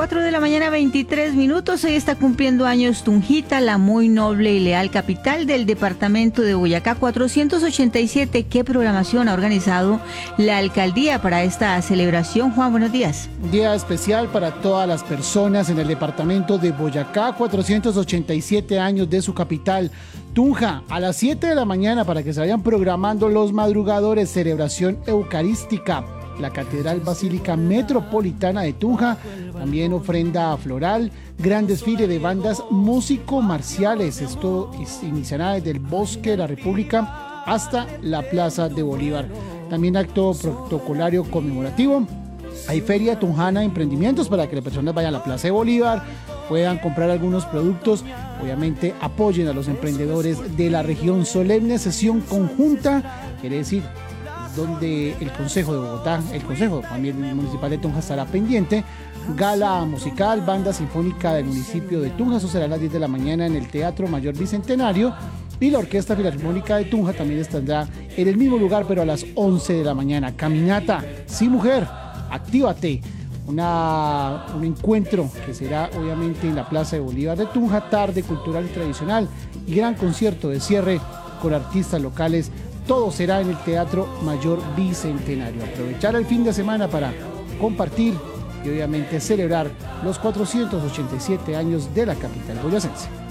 4 de la mañana, 23 minutos. Hoy está cumpliendo años Tunjita, la muy noble y leal capital del departamento de Boyacá. 487. ¿Qué programación ha organizado la alcaldía para esta celebración? Juan, buenos días. Un día especial para todas las personas en el departamento de Boyacá. 487 años de su capital, Tunja. A las 7 de la mañana, para que se vayan programando los madrugadores, celebración eucarística. La Catedral Basílica Metropolitana de Tunja, también ofrenda floral, gran desfile de bandas músico-marciales. Esto iniciará desde el Bosque de la República hasta la Plaza de Bolívar. También acto protocolario conmemorativo. Hay feria tunjana, emprendimientos para que las personas vayan a la Plaza de Bolívar, puedan comprar algunos productos. Obviamente apoyen a los emprendedores de la región. Solemne sesión conjunta, quiere decir, donde el Consejo de Bogotá, el Consejo también Municipal de Tunja estará pendiente. Gala musical, banda sinfónica del municipio de Tunja, eso será a las 10 de la mañana en el Teatro Mayor Bicentenario. Y la Orquesta Filarmónica de Tunja también estará en el mismo lugar, pero a las 11 de la mañana. Caminata, sí mujer, actívate. Un encuentro que será obviamente en la Plaza de Bolívar de Tunja, tarde cultural y tradicional y gran concierto de cierre con artistas locales. Todo será en el Teatro Mayor Bicentenario. Aprovechar el fin de semana para compartir y obviamente celebrar los 487 años de la capital boyacense.